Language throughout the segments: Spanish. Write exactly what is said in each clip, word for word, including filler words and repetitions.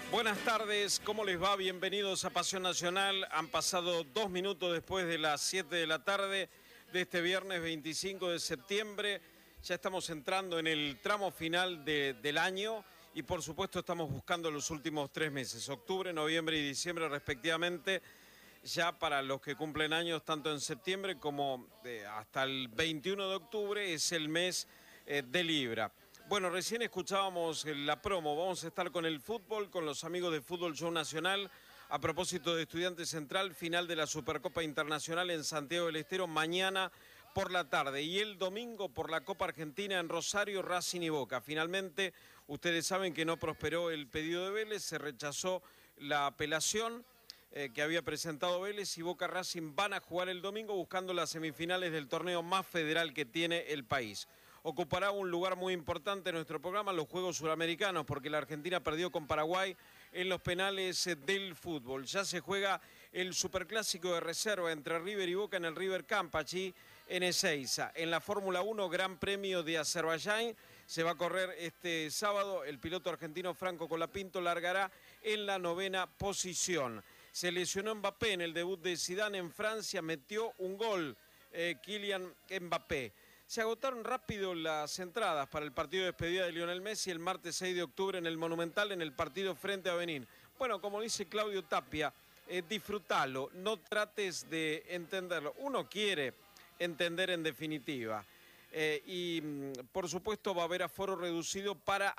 Buenas tardes, ¿cómo les va? Bienvenidos a Pasión Nacional. Han pasado dos minutos después de las siete de la tarde de este viernes veinticinco de septiembre. Ya estamos entrando en el tramo final de, del año y por supuesto estamos buscando los últimos tres meses, octubre, noviembre y diciembre respectivamente, ya para los que cumplen años tanto en septiembre como eh, hasta el veintiuno de octubre es el mes eh, de Libra. Bueno, recién escuchábamos la promo, vamos a estar con el fútbol, con los amigos de Fútbol Show Nacional, a propósito de Estudiantes Central, final de la Supercopa Internacional en Santiago del Estero, mañana por la tarde, y el domingo por la Copa Argentina en Rosario, Racing y Boca. Finalmente, ustedes saben que no prosperó el pedido de Vélez, se rechazó la apelación eh, que había presentado Vélez y Boca Racing van a jugar el domingo buscando las semifinales del torneo más federal que tiene el país. Ocupará un lugar muy importante en nuestro programa, los Juegos Suramericanos, porque la Argentina perdió con Paraguay en los penales del fútbol. Ya se juega el Superclásico de reserva entre River y Boca en el River Camp, allí en Ezeiza. En la Fórmula uno, Gran Premio de Azerbaiyán, se va a correr este sábado. El piloto argentino Franco Colapinto largará en la novena posición. Se lesionó Mbappé en el debut de Zidane en Francia, metió un gol eh, Kylian Mbappé. Se agotaron rápido las entradas para el partido de despedida de Lionel Messi el martes seis de octubre en el Monumental en el partido frente a Benín. Bueno, como dice Claudio Tapia, eh, disfrútalo, no trates de entenderlo. Uno quiere entender en definitiva. Eh, y por supuesto va a haber aforo reducido para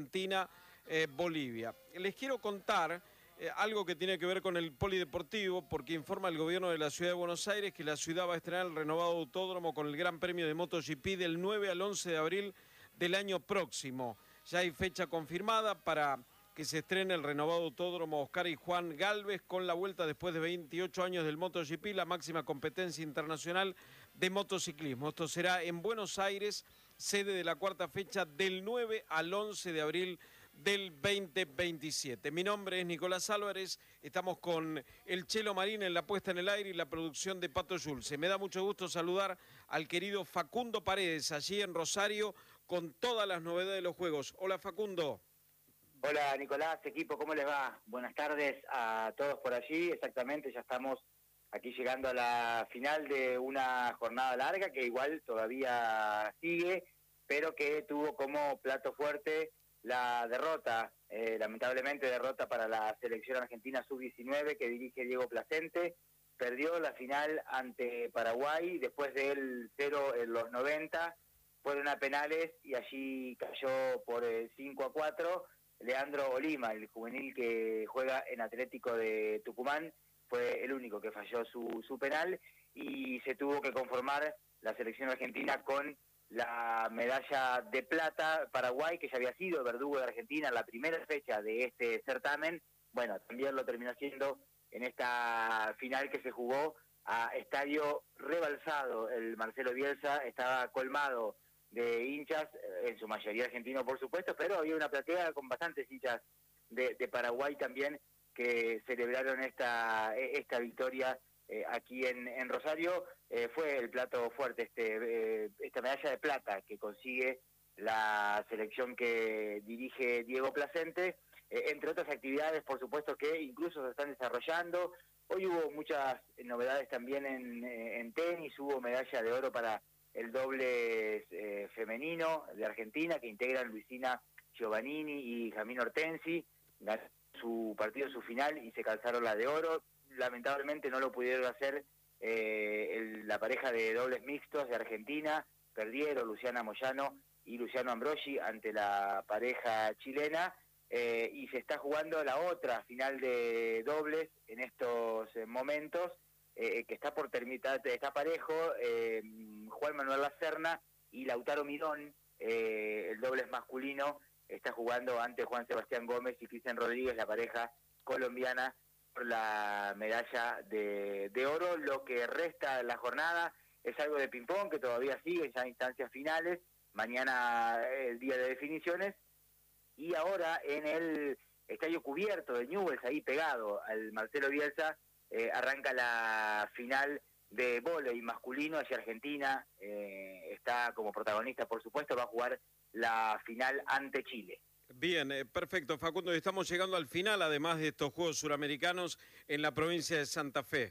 Argentina-Bolivia. Eh, Les quiero contar Eh, algo que tiene que ver con el polideportivo, porque informa el gobierno de la ciudad de Buenos Aires que la ciudad va a estrenar el renovado autódromo con el Gran Premio de MotoGP del nueve al once de abril del año próximo. Ya hay fecha confirmada para que se estrene el renovado autódromo Oscar y Juan Galvez con la vuelta después de veintiocho años del MotoGP, la máxima competencia internacional de motociclismo. Esto será en Buenos Aires, sede de la cuarta fecha del nueve al once de abril del veinte veintisiete. Mi nombre es Nicolás Álvarez, estamos con el Chelo Marín en la puesta en el aire y la producción de Pato Yulce. Me da mucho gusto saludar al querido Facundo Paredes, allí en Rosario, con todas las novedades de los juegos. Hola Facundo. Hola Nicolás, equipo, ¿cómo les va? Buenas tardes a todos por allí. Exactamente, ya estamos aquí llegando a la final de una jornada larga que igual todavía sigue, pero que tuvo como plato fuerte la derrota, eh, lamentablemente derrota para la selección argentina sub diecinueve que dirige Diego Placente. Perdió la final ante Paraguay después del cero en los noventa, fueron a penales y allí cayó por eh, cinco a cuatro. Leandro Olima, el juvenil que juega en Atlético de Tucumán, fue el único que falló su, su penal y se tuvo que conformar la selección argentina con la medalla de plata. Paraguay, que ya había sido el verdugo de Argentina en la primera fecha de este certamen, bueno, también lo terminó siendo en esta final que se jugó a estadio rebalsado. El Marcelo Bielsa estaba colmado de hinchas, en su mayoría argentinos por supuesto, pero había una platea con bastantes hinchas de, de Paraguay también que celebraron esta, esta victoria eh, aquí en, en Rosario. Eh, fue el plato fuerte, este eh, esta medalla de plata que consigue la selección que dirige Diego Placente, eh, entre otras actividades por supuesto que incluso se están desarrollando. Hoy hubo muchas novedades también en, en tenis, hubo medalla de oro para el doble eh, femenino de Argentina, que integran Luisina Giovannini y Jamín Hortensi. Ganó su partido, su final, y se calzaron la de oro. Lamentablemente no lo pudieron hacer eh, el, la pareja de dobles mixtos de Argentina. Perdieron Luciana Moyano y Luciano Ambrogi ante la pareja chilena. Eh, y se está jugando la otra final de dobles en estos eh, momentos, eh, que está por terminar, está parejo. eh, Juan Manuel Lacerna y Lautaro Mirón, eh, el dobles masculino, está jugando ante Juan Sebastián Gómez y Cristian Rodríguez, la pareja colombiana, por la medalla de, de oro. Lo que resta de la jornada es algo de ping-pong que todavía sigue ya en instancias finales. Mañana el día de definiciones. Y ahora en el estadio cubierto de Newell's, ahí pegado al Marcelo Bielsa, eh, arranca la final de vóley masculino. Allí Argentina eh, está como protagonista, por supuesto, va a jugar la final ante Chile. Bien, eh, perfecto, Facundo. Estamos llegando al final, además de estos Juegos Suramericanos, en la provincia de Santa Fe.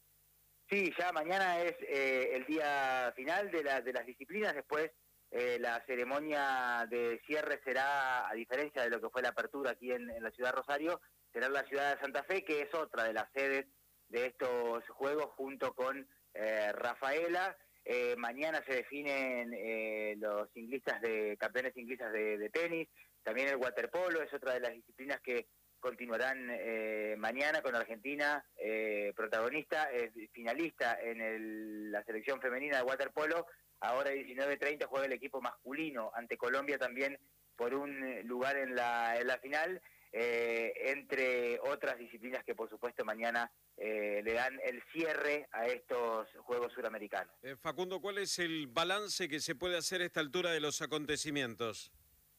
Sí, ya mañana es eh, el día final de, la, de las disciplinas. Después eh, la ceremonia de cierre será, a diferencia de lo que fue la apertura aquí en, en la ciudad de Rosario, será en la ciudad de Santa Fe, que es otra de las sedes de estos Juegos, junto con eh, Rafaela. Eh, mañana se definen eh, los ciclistas de campeones ciclistas de, de tenis. También el waterpolo es otra de las disciplinas que continuarán eh, mañana con Argentina, eh, protagonista, eh, finalista en el, la selección femenina de waterpolo. Ahora a diecinueve treinta juega el equipo masculino ante Colombia también por un lugar en la, en la final, eh, entre otras disciplinas que por supuesto mañana eh, le dan el cierre a estos Juegos Suramericanos. Eh, Facundo, ¿cuál es el balance que se puede hacer a esta altura de los acontecimientos?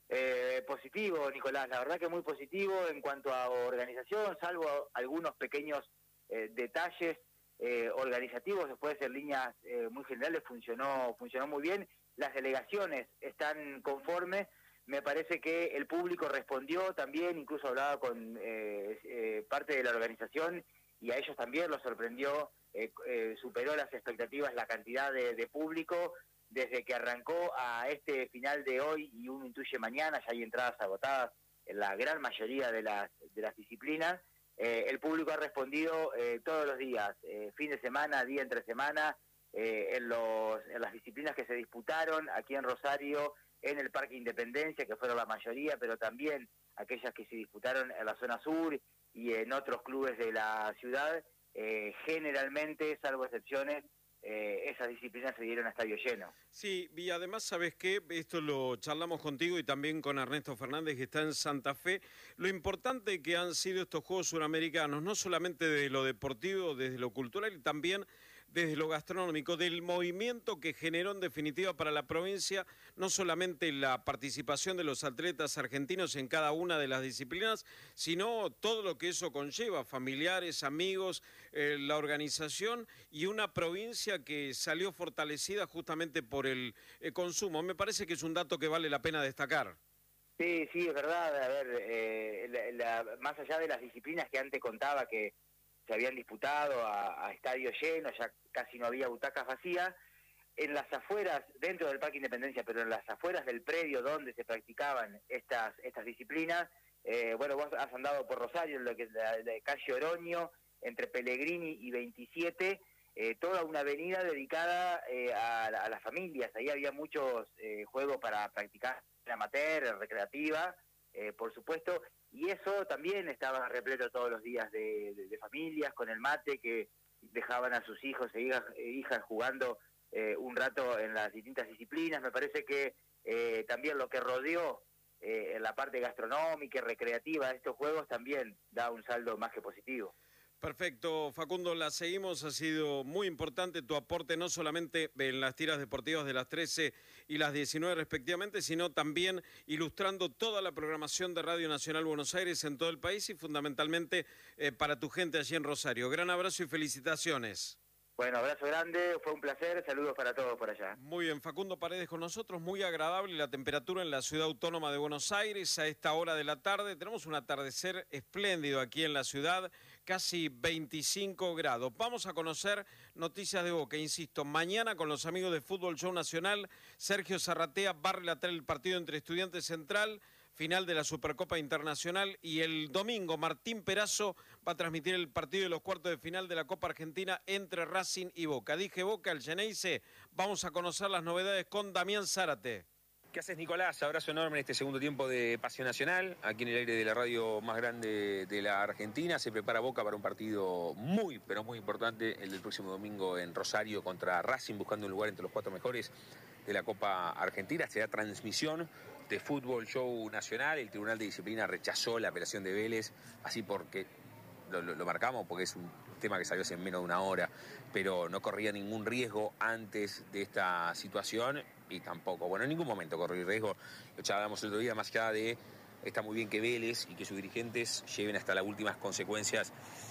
Eh, positivo, Nicolás, la verdad que muy positivo en cuanto a organización, salvo algunos pequeños eh, detalles eh, organizativos. Después en líneas eh, muy generales funcionó, funcionó muy bien. Las delegaciones están conformes. Me parece que el público respondió también, incluso hablaba con eh, eh, parte de la organización y a ellos también los sorprendió, eh, eh, superó las expectativas la cantidad de, de público. Desde que arrancó a este final de hoy, y uno intuye mañana, ya hay entradas agotadas en la gran mayoría de las, de las disciplinas, eh, el público ha respondido eh, todos los días, eh, fin de semana, día entre semana, eh, en, los, en las disciplinas que se disputaron aquí en Rosario, en el Parque Independencia, que fueron la mayoría, pero también aquellas que se disputaron en la zona sur y en otros clubes de la ciudad. Eh, generalmente, salvo excepciones, Eh, esas disciplinas se dieron a estadio lleno. Sí, y además, ¿sabes qué? Esto lo charlamos contigo y también con Ernesto Fernández, que está en Santa Fe. Lo importante que han sido estos Juegos Suramericanos, no solamente de lo deportivo, desde lo cultural y también desde lo gastronómico, del movimiento que generó en definitiva para la provincia, no solamente la participación de los atletas argentinos en cada una de las disciplinas, sino todo lo que eso conlleva, familiares, amigos, eh, la organización y una provincia que salió fortalecida justamente por el eh, consumo. Me parece que es un dato que vale la pena destacar. Sí, sí, es verdad. A ver, eh, la, la, más allá de las disciplinas que antes contaba que se habían disputado a, a estadio lleno, ya casi no había butacas vacías, en las afueras, dentro del Parque Independencia, pero en las afueras del predio donde se practicaban estas estas disciplinas, eh, bueno, vos has andado por Rosario, en lo que es la, la calle Oroño, entre Pellegrini y veintisiete, eh, toda una avenida dedicada eh, a, a las familias. Ahí había muchos eh, juegos para practicar amateur, recreativa, eh, por supuesto, y eso también estaba repleto todos los días de, de, de familias, con el mate, que dejaban a sus hijos e hijas, e hijas jugando eh, un rato en las distintas disciplinas. Me parece que eh, también lo que rodeó eh, en la parte gastronómica y recreativa de estos juegos también da un saldo más que positivo. Perfecto, Facundo, la seguimos, ha sido muy importante tu aporte no solamente en las tiras deportivas de las trece y las diecinueve respectivamente, sino también ilustrando toda la programación de Radio Nacional Buenos Aires en todo el país y fundamentalmente eh, para tu gente allí en Rosario. Gran abrazo y felicitaciones. Bueno, abrazo grande, fue un placer, saludos para todos por allá. Muy bien, Facundo Paredes con nosotros, muy agradable la temperatura en la ciudad autónoma de Buenos Aires a esta hora de la tarde. Tenemos un atardecer espléndido aquí en la ciudad, casi veinticinco grados. Vamos a conocer noticias de Boca, insisto, mañana con los amigos de Fútbol Show Nacional, Sergio Zarratea va a relatar el partido entre Estudiantes Central, final de la Supercopa Internacional, y el domingo Martín Perazo va a transmitir el partido de los cuartos de final de la Copa Argentina entre Racing y Boca. Dije Boca, el Geneise, vamos a conocer las novedades con Damián Zárate. ¿Qué haces, Nicolás? Abrazo enorme en este segundo tiempo de Pasión Nacional, aquí en el aire de la radio más grande de la Argentina. Se prepara Boca para un partido muy, pero muy importante, el del próximo domingo en Rosario contra Racing, buscando un lugar entre los cuatro mejores de la Copa Argentina. Será transmisión de Fútbol Show Nacional. El Tribunal de Disciplina rechazó la apelación de Vélez, así porque lo, lo, lo marcamos, porque es un tema que salió hace menos de una hora, pero no corría ningún riesgo antes de esta situación y tampoco, bueno, en ningún momento corrió riesgo. Lo charlamos el otro día, más allá de, está muy bien que Vélez y que sus dirigentes lleven hasta las últimas consecuencias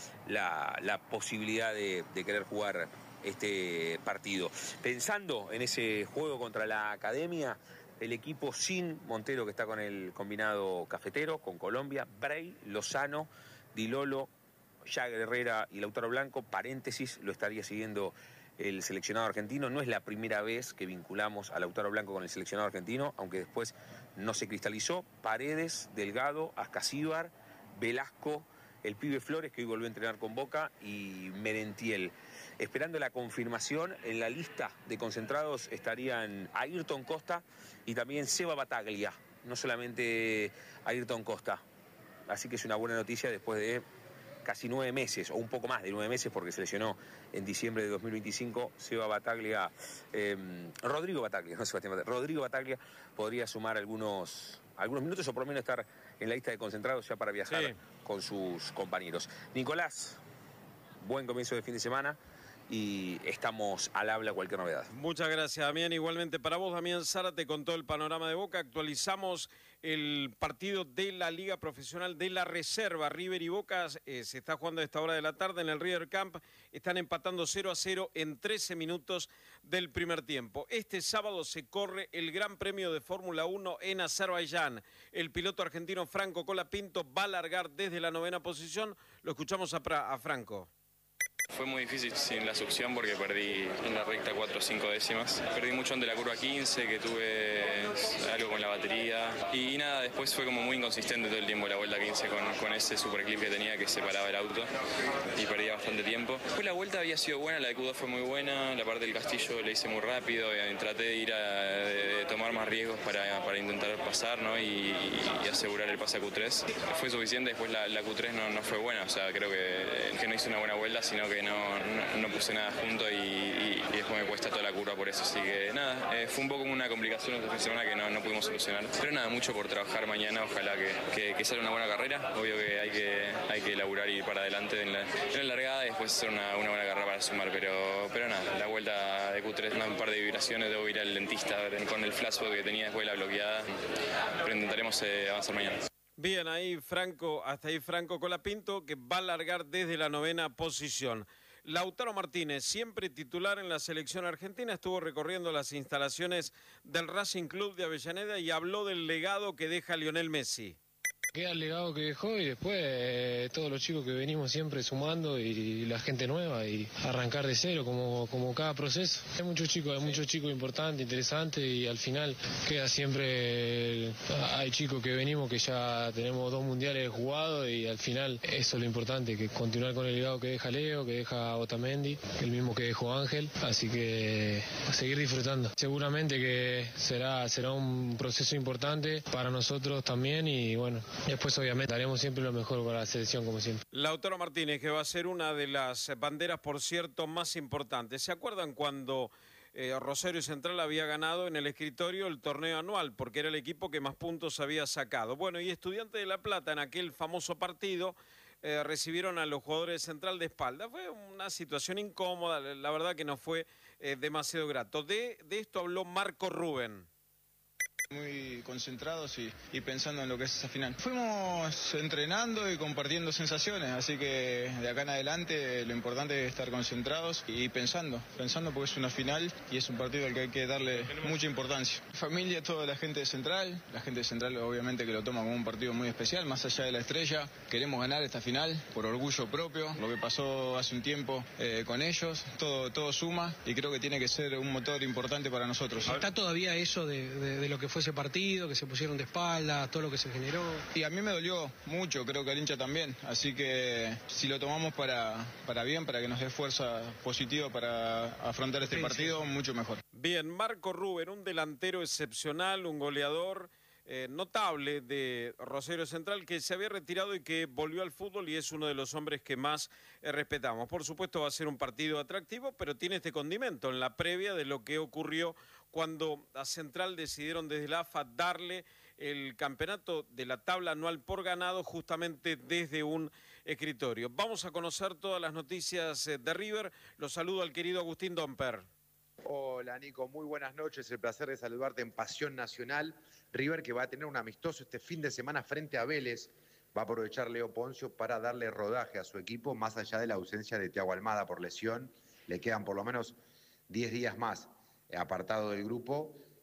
la, la posibilidad de, de querer jugar este partido. Pensando en ese juego contra la Academia, el equipo sin Montero, que está con el combinado cafetero, con Colombia, Bray, Lozano, Di Lolo, Jagger Herrera y Lautaro Blanco, paréntesis, lo estaría siguiendo el seleccionado argentino. No es la primera vez que vinculamos a Lautaro Blanco con el seleccionado argentino, aunque después no se cristalizó. Paredes, Delgado, Ascasíbar, Velasco, el pibe Flores, que hoy volvió a entrenar con Boca, y Merentiel. Esperando la confirmación, en la lista de concentrados estarían Ayrton Costa y también Seba Bataglia, no solamente Ayrton Costa. Así que es una buena noticia después de casi nueve meses, o un poco más de nueve meses, porque se lesionó en diciembre de dos mil veinticinco, Seba Bataglia, eh, Rodrigo Bataglia, no Sebastián Bataglia, Rodrigo Bataglia podría sumar algunos, algunos minutos, o por lo menos estar en la lista de concentrados ya para viajar sí. con sus compañeros. Nicolás, buen comienzo de fin de semana y estamos al habla cualquier novedad. Muchas gracias, Damián. Igualmente para vos, Damián Zárate, con todo el panorama de Boca. Actualizamos el partido de la Liga Profesional de la Reserva. River y Boca eh, se está jugando a esta hora de la tarde en el River Camp. Están empatando cero a cero en trece minutos del primer tiempo. Este sábado se corre el Gran Premio de Fórmula uno en Azerbaiyán. El piloto argentino Franco Colapinto va a largar desde la novena posición. Lo escuchamos a, pra, a Franco. Fue muy difícil sin la succión porque perdí en la recta cuatro o cinco décimas. Perdí mucho ante la curva quince, que tuve algo con la batería. Y, y nada, después fue como muy inconsistente todo el tiempo la vuelta quince con, con ese superclip que tenía que separaba el auto. Y perdía bastante tiempo. Después la vuelta había sido buena, la de Q dos fue muy buena. La parte del Castillo la hice muy rápido. Y traté de ir a de, de tomar más riesgos para, para intentar pasar, ¿no? y, y asegurar el pase a Q tres. Fue suficiente, después la, la Q tres no, no fue buena. O sea, creo que, que no hice una buena vuelta, sino que No, no, no puse nada junto y, y, y después me cuesta toda la curva por eso, así que nada, eh, fue un poco una complicación esta fin de semana que no, no pudimos solucionar, pero nada, mucho por trabajar mañana, ojalá que, que, que salga una buena carrera. Obvio que hay que, hay que laburar y ir para adelante en la, en la largada y después hacer una, una buena carrera para sumar, pero, pero nada, la vuelta de Q tres, un par de vibraciones, debo ir al dentista con el flashback que tenía después de la bloqueada, pero intentaremos eh, avanzar mañana. Bien, ahí Franco, hasta ahí Franco Colapinto, que va a largar desde la novena posición. Lautaro Martínez, siempre titular en la selección argentina, estuvo recorriendo las instalaciones del Racing Club de Avellaneda y habló del legado que deja Lionel Messi. Queda el legado que dejó y después eh, todos los chicos que venimos siempre sumando y, y la gente nueva y arrancar de cero como, como cada proceso. Hay muchos chicos, hay muchos chicos importantes, interesantes y al final queda siempre, eh, hay chicos que venimos que ya tenemos dos mundiales jugados y al final eso es lo importante, que continuar con el legado que deja Leo, que deja Otamendi, el mismo que dejó Ángel, así que a seguir disfrutando. Seguramente que será, será un proceso importante para nosotros también y bueno, después obviamente haremos siempre lo mejor para la selección como siempre. Lautaro Martínez, que va a ser una de las banderas, por cierto, más importantes. ¿Se acuerdan cuando eh, Rosario Central había ganado en el escritorio el torneo anual? Porque era el equipo que más puntos había sacado. Bueno, y Estudiantes de La Plata en aquel famoso partido eh, recibieron a los jugadores de Central de espalda. Fue una situación incómoda, la verdad que no fue eh, demasiado grato. De, de esto habló Marco Rubén. Muy concentrados y, y pensando en lo que es esa final. Fuimos entrenando y compartiendo sensaciones, así que de acá en adelante lo importante es estar concentrados y pensando, pensando porque es una final y es un partido al que hay que darle mucha importancia. Familia, toda la gente de Central, la gente de Central obviamente que lo toma como un partido muy especial, más allá de la estrella, queremos ganar esta final por orgullo propio, lo que pasó hace un tiempo eh, con ellos, todo, todo suma y creo que tiene que ser un motor importante para nosotros. ¿Está todavía eso de, de, de lo que fue ese partido, que se pusieron de espalda, todo lo que se generó? Y a mí me dolió mucho, creo que al hincha también, así que si lo tomamos para, para bien, para que nos dé fuerza positiva para afrontar este sí, partido, sí. mucho mejor. Bien, Marco Rubén, un delantero excepcional, un goleador eh, notable de Rosario Central, que se había retirado y que volvió al fútbol y es uno de los hombres que más eh, respetamos. Por supuesto va a ser un partido atractivo, pero tiene este condimento en la previa de lo que ocurrió cuando a Central decidieron desde la A F A darle el campeonato de la tabla anual por ganado justamente desde un escritorio. Vamos a conocer todas las noticias de River. Los saludo al querido Agustín Domper. Hola Nico, muy buenas noches, el placer de saludarte en Pasión Nacional. River que va a tener un amistoso este fin de semana frente a Vélez. Va a aprovechar Leo Poncio para darle rodaje a su equipo, más allá de la ausencia de Thiago Almada por lesión. Le quedan por lo menos diez días más apartado del grupo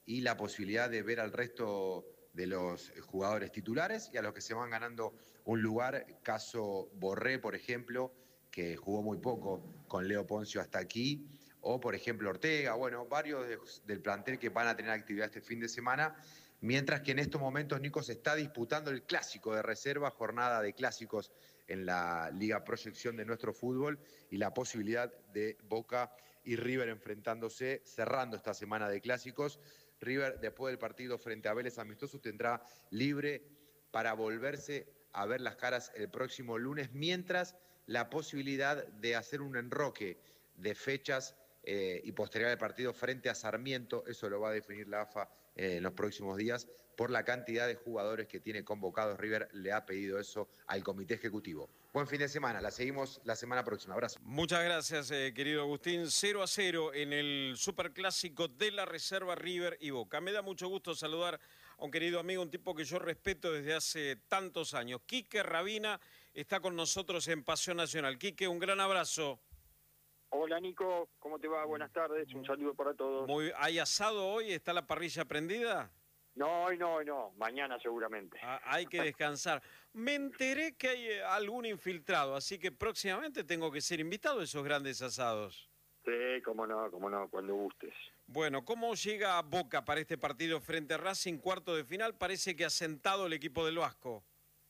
y la posibilidad de ver al resto de los jugadores titulares y a los que se van ganando un lugar, caso Borré, por ejemplo, que jugó muy poco con Leo Poncio hasta aquí, o por ejemplo Ortega, bueno, varios de, del plantel que van a tener actividad este fin de semana, mientras que en estos momentos, Nico, se está disputando el clásico de reserva, jornada de clásicos en la Liga Proyección de nuestro fútbol, y la posibilidad de Boca y River enfrentándose, cerrando esta semana de clásicos. River, después del partido frente a Vélez amistoso, tendrá libre para volverse a ver las caras el próximo lunes, mientras la posibilidad de hacer un enroque de fechas eh, y posterior al partido frente a Sarmiento, eso lo va a definir la A F A eh, en los próximos días, por la cantidad de jugadores que tiene convocados. River le ha pedido eso al comité ejecutivo. Buen fin de semana, la seguimos la semana próxima. Abrazo. Muchas gracias, eh, querido Agustín. cero a cero en el superclásico de la reserva River y Boca. Me da mucho gusto saludar a un querido amigo, un tipo que yo respeto desde hace tantos años. Quique Rabina está con nosotros en Pasión Nacional. Quique, un gran abrazo. Hola Nico, ¿cómo te va? Buenas tardes, un saludo para todos. Muy, ¿hay asado hoy? ¿Está la parrilla prendida? No, hoy no, hoy no, mañana seguramente. Ah, hay que descansar. Me enteré que hay algún infiltrado, así que próximamente tengo que ser invitado a esos grandes asados. Sí, cómo no, cómo no, cuando gustes. Bueno, ¿cómo llega Boca para este partido frente a Racing, cuarto de final? Parece que ha sentado el equipo del Vasco.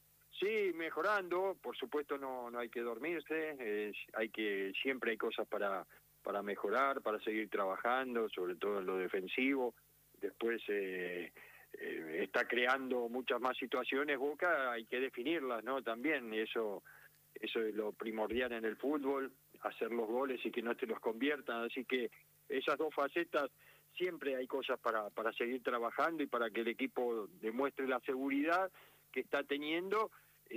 Sí, mejorando, por supuesto no, no hay que dormirse, eh, hay que, siempre hay cosas para, para mejorar, para seguir trabajando, sobre todo en lo defensivo. Después eh, eh, está creando muchas más situaciones Boca, hay que definirlas, ¿no? También eso, eso es lo primordial en el fútbol, hacer los goles y que no te los conviertan, así que esas dos facetas siempre hay cosas para, para seguir trabajando y para que el equipo demuestre la seguridad que está teniendo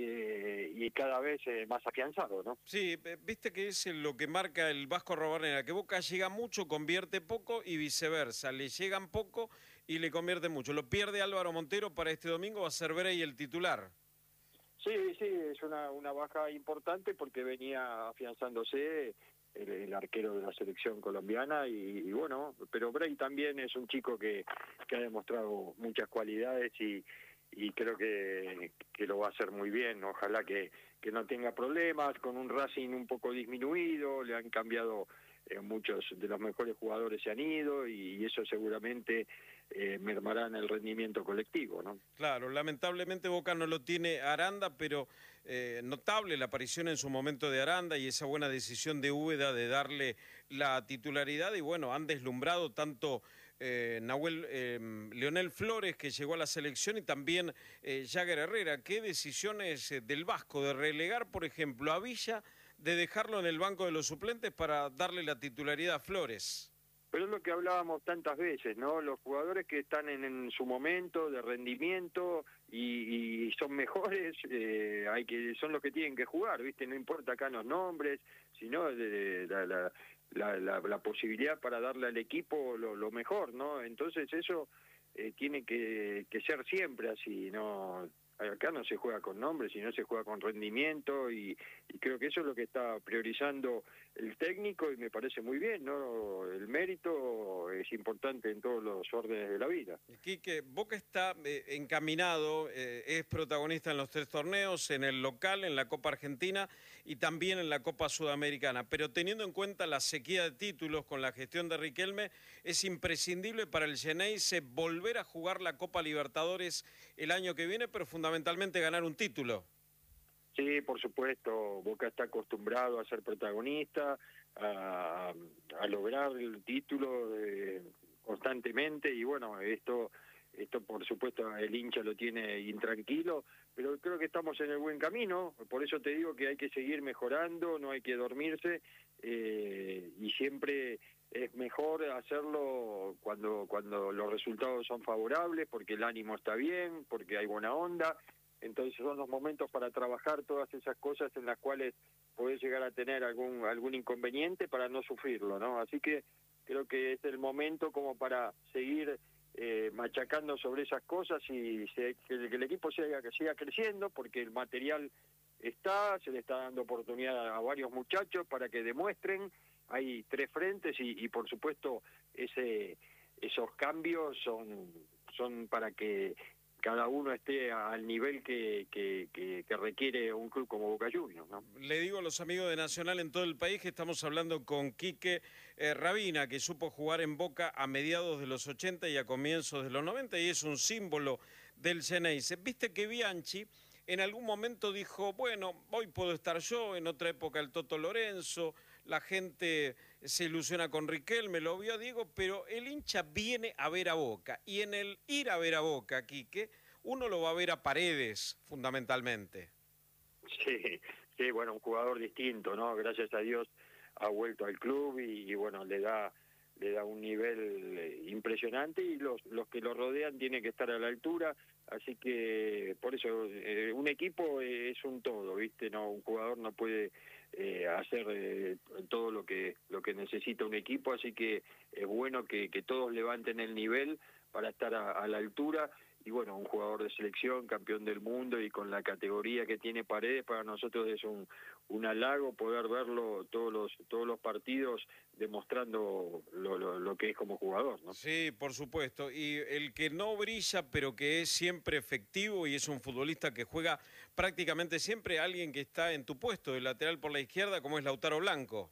eh, y cada vez eh, más afianzado, ¿no? Sí, viste que es lo que marca el Vasco Arrobarrena, que Boca llega mucho, convierte poco y viceversa, le llegan poco y le convierte mucho. Lo pierde Álvaro Montero para este domingo, va a ser Brey el titular. Sí, sí, es una, una baja importante porque venía afianzándose el, el arquero de la selección colombiana y, y bueno, pero Brey también es un chico que, que ha demostrado muchas cualidades y y creo que, que lo va a hacer muy bien. Ojalá que, que no tenga problemas, con un Racing un poco disminuido, le han cambiado, eh, muchos de los mejores jugadores se han ido y, y eso seguramente eh, mermará en el rendimiento colectivo, ¿no? Claro, lamentablemente Boca no lo tiene Aranda, pero eh, notable la aparición en su momento de Aranda y esa buena decisión de Úbeda de darle la titularidad y bueno, han deslumbrado tanto Eh, Nahuel, eh, Leonel Flores, que llegó a la selección, y también eh, Jagger Herrera. ¿Qué decisiones eh, del Vasco de relegar, por ejemplo, a Villa, de dejarlo en el banco de los suplentes para darle la titularidad a Flores? Pero es lo que hablábamos tantas veces, ¿no? Los jugadores que están en, en su momento de rendimiento y, y son mejores, eh, hay que son los que tienen que jugar, ¿viste? No importa acá los nombres, sino de, de, de, la, la, la, la posibilidad para darle al equipo lo, lo mejor, ¿no? Entonces eso eh, tiene que, que ser siempre así, ¿no? Acá no se juega con nombres, sino se juega con rendimiento y, y creo que eso es lo que está priorizando el técnico y me parece muy bien, ¿no? El mérito es importante en todos los órdenes de la vida. Quique, Boca está eh, encaminado, eh, es protagonista en los tres torneos, en el local, en la Copa Argentina y también en la Copa Sudamericana, pero teniendo en cuenta la sequía de títulos con la gestión de Riquelme, es imprescindible para el Xeneize volver a jugar la Copa Libertadores el año que viene, pero fundamentalmente ganar un título. Sí, por supuesto, Boca está acostumbrado a ser protagonista, a, a lograr el título de, constantemente y bueno, esto esto por supuesto el hincha lo tiene intranquilo, pero creo que estamos en el buen camino, por eso te digo que hay que seguir mejorando, no hay que dormirse eh, y siempre es mejor hacerlo cuando cuando los resultados son favorables, porque el ánimo está bien, porque hay buena onda. Entonces son los momentos para trabajar todas esas cosas en las cuales podés llegar a tener algún algún inconveniente para no sufrirlo, ¿no? Así que creo que es el momento como para seguir eh, machacando sobre esas cosas y se, que, el, que el equipo siga, que siga creciendo, porque el material está, se le está dando oportunidad a varios muchachos para que demuestren, hay tres frentes y, y por supuesto ese esos cambios son, son para que cada uno esté al nivel que, que, que, que requiere un club como Boca Juniors, ¿no? Le digo a los amigos de Nacional en todo el país que estamos hablando con Quique eh, Rabina, que supo jugar en Boca a mediados de los ochenta y a comienzos de los noventa, y es un símbolo del Xeneize. Viste que Bianchi en algún momento dijo, bueno, hoy puedo estar yo, en otra época el Toto Lorenzo, la gente se ilusiona con Riquelme, lo vio a Diego, pero el hincha viene a ver a Boca. Y en el ir a ver a Boca, Quique, uno lo va a ver a Paredes, fundamentalmente. Sí, sí, bueno, un jugador distinto, ¿no? Gracias a Dios ha vuelto al club y, y bueno, le da le da un nivel eh, impresionante, y los los que lo rodean tienen que estar a la altura, así que por eso eh, un equipo es un todo, ¿viste? No, un jugador no puede eh, hacer eh, todo lo que lo que necesita un equipo, así que es bueno que, que todos levanten el nivel para estar a, a la altura. Y bueno, un jugador de selección, campeón del mundo, y con la categoría que tiene Paredes, para nosotros es un, un halago poder verlo todos los todos los partidos demostrando lo, lo, lo que es como jugador, ¿no? Sí, por supuesto. Y el que no brilla, pero que es siempre efectivo y es un futbolista que juega prácticamente siempre, alguien que está en tu puesto de lateral por la izquierda, como es Lautaro Blanco.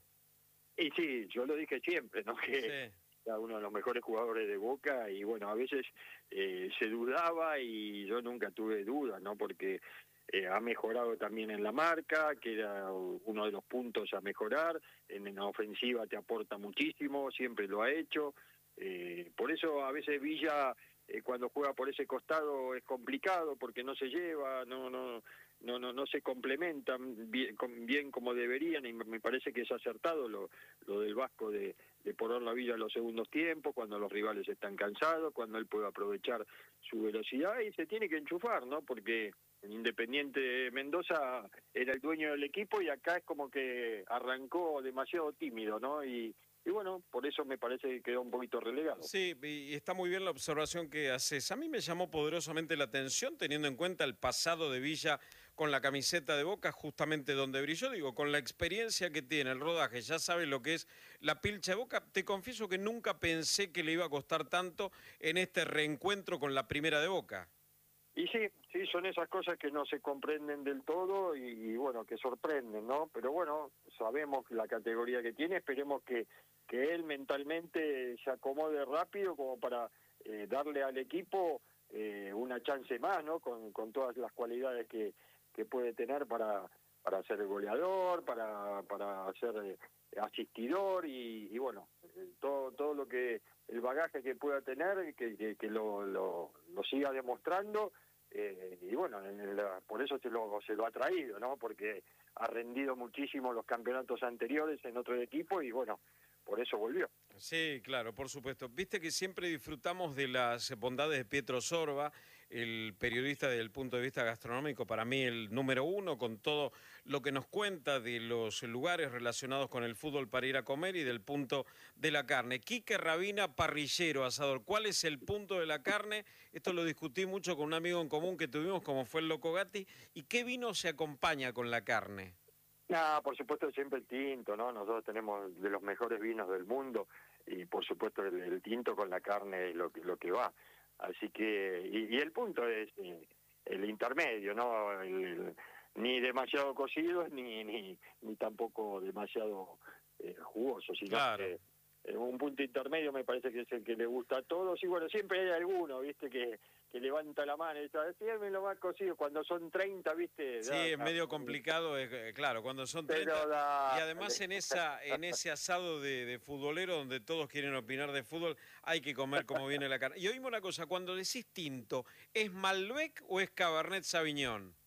Y sí, yo lo dije siempre, ¿no? Que Sí. uno de los mejores jugadores de Boca, y bueno, a veces eh, se dudaba y yo nunca tuve dudas, ¿no? Porque eh, ha mejorado también en la marca, que era uno de los puntos a mejorar, en la ofensiva te aporta muchísimo, siempre lo ha hecho, eh, por eso a veces Villa eh, cuando juega por ese costado es complicado porque no se lleva, no no no no, no se complementan bien, bien como deberían, y me parece que es acertado lo, lo del Vasco de, de poner la Villa en los segundos tiempos, cuando los rivales están cansados, cuando él puede aprovechar su velocidad, y se tiene que enchufar, ¿no? Porque en Independiente Mendoza era el dueño del equipo y acá es como que arrancó demasiado tímido, ¿no? Y Y bueno, por eso me parece que quedó un poquito relegado. Sí, y está muy bien la observación que haces. A mí me llamó poderosamente la atención, teniendo en cuenta el pasado de Villa con la camiseta de Boca, justamente donde brilló, digo, con la experiencia que tiene, el rodaje, ya sabe lo que es la pilcha de Boca. Te confieso que nunca pensé que le iba a costar tanto en este reencuentro con la primera de Boca. Y sí, sí, son esas cosas que no se comprenden del todo y, y bueno, que sorprenden, ¿no? Pero bueno, sabemos la categoría que tiene, esperemos que, que él mentalmente se acomode rápido como para eh, darle al equipo eh, una chance más, ¿no? Con, con todas las cualidades que, que puede tener para, para ser goleador, para, para ser eh, asistidor y, y bueno, eh, todo, todo lo que, el bagaje que pueda tener, que, que, que lo, lo, lo siga demostrando. Eh, y bueno, en el, por eso se lo, se lo ha traído, ¿no? Porque ha rendido muchísimo los campeonatos anteriores en otro equipo y bueno, por eso volvió. Sí, claro, por supuesto. Viste que siempre disfrutamos de las bondades de Pietro Sorba, el periodista desde el punto de vista gastronómico, para mí el número uno, con todo lo que nos cuenta de los lugares relacionados con el fútbol para ir a comer y del punto de la carne. Quique Rabina, parrillero, asador. ¿Cuál es el punto de la carne? Esto lo discutí mucho con un amigo en común que tuvimos, como fue el Loco Gatti. ¿Y qué vino se acompaña con la carne? No, por supuesto siempre el tinto, ¿no? Nosotros tenemos de los mejores vinos del mundo y por supuesto el, el tinto con la carne es lo, lo que va. Así que, y, y el punto es eh, el intermedio, ¿no? El, el, ni demasiado cocido ni ni, ni tampoco demasiado eh, jugoso, sino claro. que eh, un punto intermedio me parece que es el que le gusta a todos. Y bueno, siempre hay alguno, ¿viste? Que, que levanta la mano y está, decime lo más cocido. Cuando son treinta, ¿viste? Sí, da, es da, medio complicado, eh, claro, cuando son treinta. Da, y además en esa en ese asado de, de futbolero donde todos quieren opinar de fútbol, hay que comer como viene la carne. Y oímos una cosa, cuando decís tinto, ¿es Malbec o es Cabernet Sauvignon?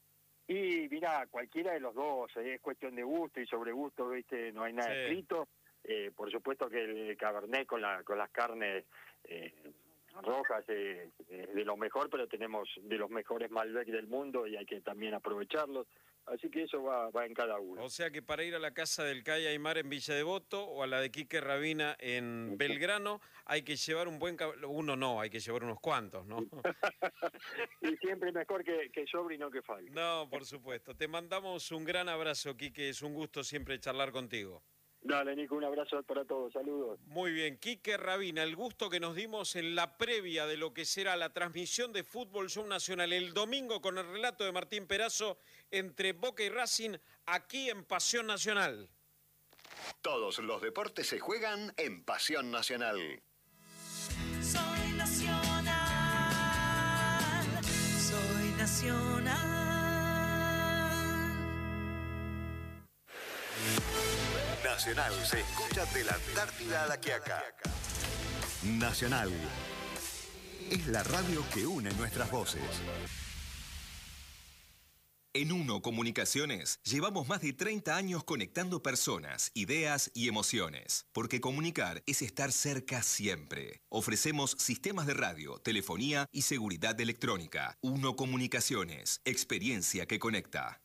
Y mirá, cualquiera de los dos, eh, es cuestión de gusto y sobre gusto, ¿viste? No hay nada Sí. escrito. Eh, por supuesto que el Cabernet con la con las carnes eh, rojas eh, es de lo mejor, pero tenemos de los mejores Malbec del mundo y hay que también aprovecharlos. Así que eso va, va en cada uno. O sea que para ir a la casa del Caya Aymar en Villa Devoto o a la de Quique Rabina en Belgrano hay que llevar un buen... Uno no, hay que llevar unos cuantos, ¿no? Y siempre mejor que, que sobre y no que falte. No, por supuesto. Te mandamos un gran abrazo, Quique. Es un gusto siempre charlar contigo. Dale, Nico, un abrazo para todos, saludos. Muy bien, Quique Rabina, el gusto que nos dimos en la previa de lo que será la transmisión de Fútbol Show Nacional el domingo con el relato de Martín Perazo entre Boca y Racing aquí en Pasión Nacional. Todos los deportes se juegan en Pasión Nacional. Soy nacional, soy nacional. Nacional se escucha de la Antártida a la Quiaca. Nacional es la radio que une nuestras voces. En Uno Comunicaciones llevamos más de treinta años conectando personas, ideas y emociones. Porque comunicar es estar cerca siempre. Ofrecemos sistemas de radio, telefonía y seguridad electrónica. Uno Comunicaciones, experiencia que conecta.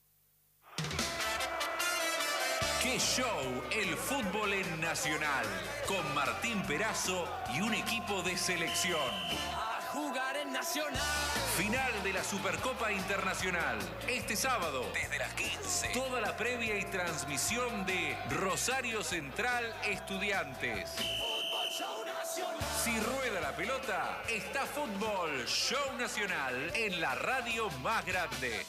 ¡Qué show! El fútbol en Nacional. Con Martín Perazo y un equipo de selección. A jugar en Nacional. Final de la Supercopa Internacional. Este sábado, desde las quince. Toda la previa y transmisión de Rosario Central Estudiantes. Fútbol Show Nacional. Si rueda la pelota, está Fútbol Show Nacional en la radio más grande.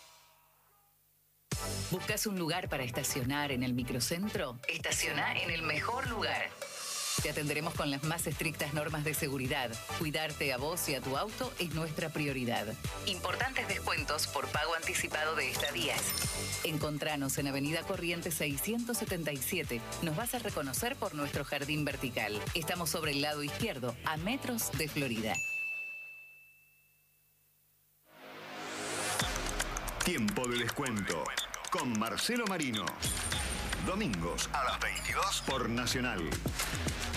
¿Buscas un lugar para estacionar en el microcentro? Estaciona en el mejor lugar. Te atenderemos con las más estrictas normas de seguridad. Cuidarte a vos y a tu auto es nuestra prioridad. Importantes descuentos por pago anticipado de estadías. Encontranos en Avenida Corrientes seiscientos setenta y siete. Nos vas a reconocer por nuestro jardín vertical. Estamos sobre el lado izquierdo, a metros de Florida. Tiempo de descuento con Marcelo Marino. Domingos a las veintidós por Nacional.